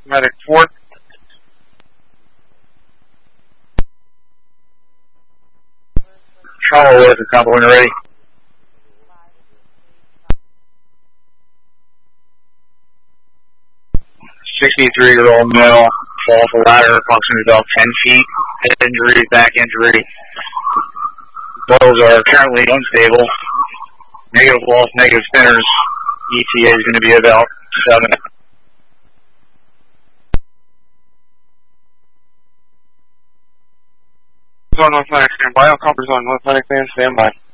Medic 4. Trauma with the combo when you're ready. 63-year-old male, fall off a ladder, approximately about 10 feet, head injury, back injury. Vitals are currently unstable. Negative loss, negative spinners. ETA is going to be about 7. Zone North Medic, stand by. I'll cover Zone North Medic, stand by.